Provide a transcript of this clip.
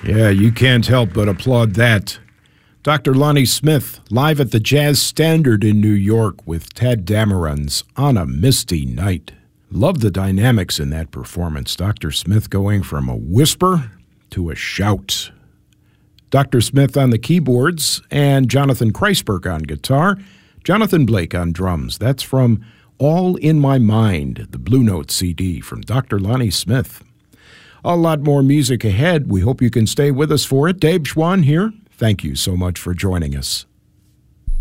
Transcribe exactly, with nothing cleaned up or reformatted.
Yeah, you can't help but applaud that. Doctor Lonnie Smith, live at the Jazz Standard in New York with Tadd Dameron's On a Misty Night. Love the dynamics in that performance. Doctor Smith going from a whisper to a shout. Doctor Smith on the keyboards and Jonathan Kreisberg on guitar. Jonathan Blake on drums. That's from All in My Mind, the Blue Note C D from Doctor Lonnie Smith. A lot more music ahead. We hope you can stay with us for it. Dave Schwann here. Thank you so much for joining us.